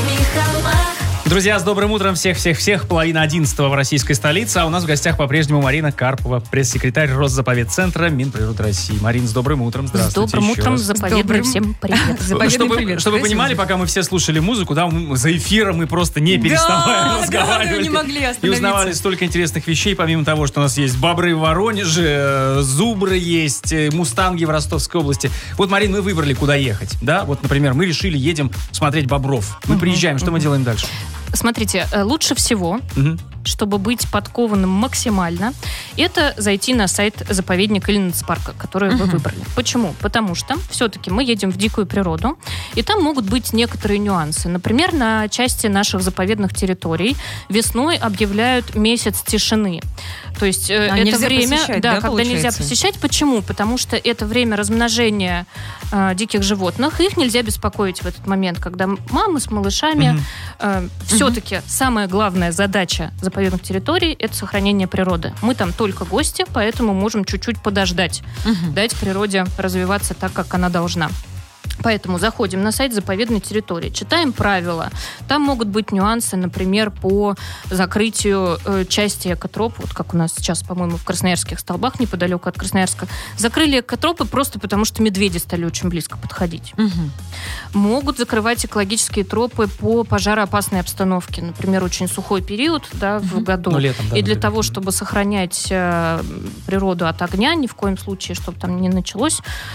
Друзья, с добрым утром всех. Половина 11 в российской столице. А у нас в гостях по-прежнему Марина Карпова, пресс-секретарь Росзаповедцентра Минприроды России. Марин, с добрым утром. Здравствуйте. С добрым утром, заповедный всем привет. Чтобы вы понимали, пока мы все слушали музыку, да, за эфиром мы просто не переставая разговаривали. Не могли остановиться. И узнавали столько интересных вещей, помимо того, что у нас есть бобры в Воронеже, зубры есть, мустанги в Ростовской области. Вот, Марин, мы выбрали, куда ехать. Да, вот, например, мы решили, едем смотреть бобров. Мы приезжаем, что мы делаем дальше? Смотрите, лучше всего, чтобы быть подкованным максимально, это зайти на сайт заповедника или нацпарка, который вы выбрали. Почему? Потому что все-таки мы едем в дикую природу, и там могут быть некоторые нюансы. Например, на части наших заповедных территорий весной объявляют месяц тишины. То есть это время, когда нельзя посещать. Почему? Потому что это время размножения диких животных, их нельзя беспокоить в этот момент, когда мамы с малышами. Все-таки самая главная задача заповедных территорий – это сохранение природы. Мы там только гости, поэтому можем чуть-чуть подождать, дать природе развиваться так, как она должна. Поэтому заходим на сайт заповедной территории, читаем правила. Там могут быть нюансы, например, по закрытию части экотроп, вот как у нас сейчас, по-моему, в Красноярских Столбах, неподалеку от Красноярска. Закрыли экотропы просто потому, что медведи стали очень близко подходить. Могут закрывать экологические тропы по пожароопасной обстановке. Например, очень сухой период, да, в году. Летом, да, и для того, чтобы сохранять природу от огня, ни в коем случае, чтобы там не началось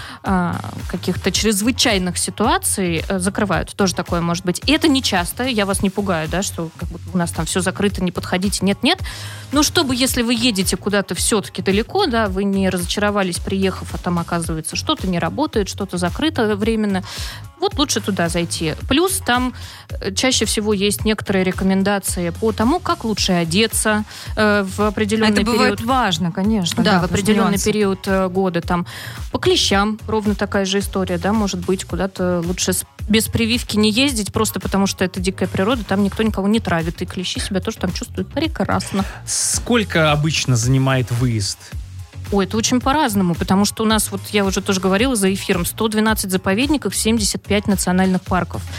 каких-то чрезвычайных ситуаций, закрывают. Тоже такое может быть. И это не часто, я вас не пугаю, да, что как будто у нас там все закрыто, не подходите, нет-нет. Но чтобы, если вы едете куда-то все-таки далеко, да, вы не разочаровались, приехав, а там оказывается что-то не работает, что-то закрыто временно, вот лучше туда зайти. Плюс там чаще всего есть некоторые рекомендации по тому, как лучше одеться в определенный период. Это бывает важно, конечно. Да, в определенный период года. Там по клещам ровно такая же история, да, может быть, куда-то лучше без прививки не ездить, просто потому что это дикая природа, там никто никого не травит, и клещи себя тоже там чувствуют прекрасно. Сколько обычно занимает выезд? Ой, это очень по-разному, потому что у нас, вот я уже тоже говорила за эфиром, 112 заповедников, 75 национальных парков.